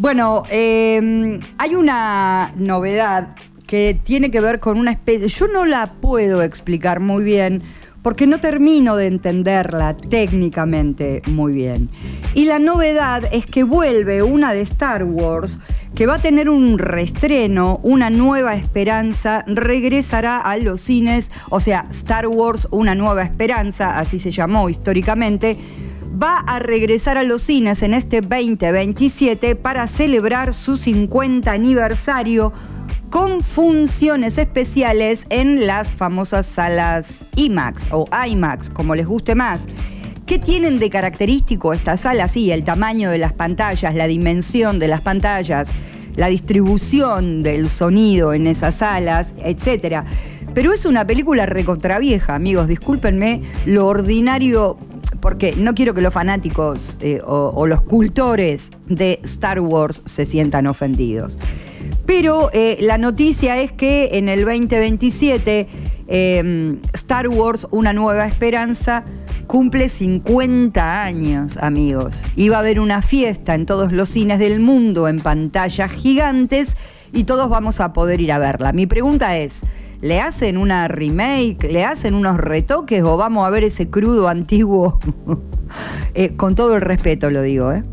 Bueno, hay una novedad que tiene que ver con una especie... Yo no la puedo explicar muy bien porque no termino de entenderla técnicamente muy bien. Y la novedad es que vuelve una de Star Wars que va a tener un reestreno, Una Nueva Esperanza, regresará a los cines, o sea, Star Wars Una Nueva Esperanza, así se llamó históricamente, va a regresar a los cines en este 2027 para celebrar su 50 aniversario con funciones especiales en las famosas salas IMAX o IMAX, como les guste más. ¿Qué tienen de característico estas salas? Sí, el tamaño de las pantallas, la dimensión de las pantallas, la distribución del sonido en esas salas, etc. Pero es una película recontravieja, amigos, discúlpenme lo ordinario, porque no quiero que los fanáticos o los cultores de Star Wars se sientan ofendidos. Pero la noticia es que en el 2027 Star Wars Una Nueva Esperanza cumple 50 años, amigos. Y va a haber una fiesta en todos los cines del mundo en pantallas gigantes y todos vamos a poder ir a verla. Mi pregunta es, ¿le hacen una remake? ¿Le hacen unos retoques? ¿O vamos a ver ese crudo antiguo? Con todo el respeto lo digo, ¿eh?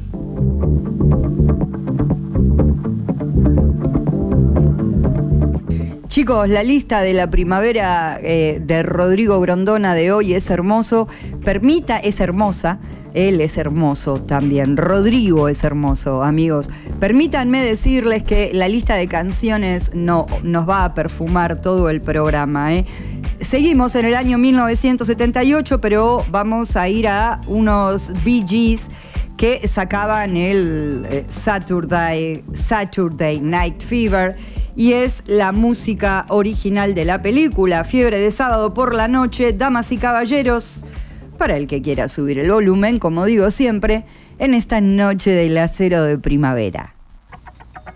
Chicos, la lista de la primavera de Rodrigo Grondona de hoy es hermoso. Es hermosa. Él es hermoso también. Rodrigo es hermoso, amigos. Permítanme decirles que la lista de canciones no nos va a perfumar todo el programa, ¿eh? Seguimos en el año 1978, pero vamos a ir a unos Bee Gees que sacaban el Saturday Night Fever, y es la música original de la película Fiebre de Sábado por la Noche. Damas y caballeros, para el que quiera subir el volumen, como digo siempre, en esta noche del acero de primavera.